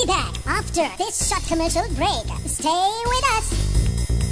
back after this short commercial break. Stay with us.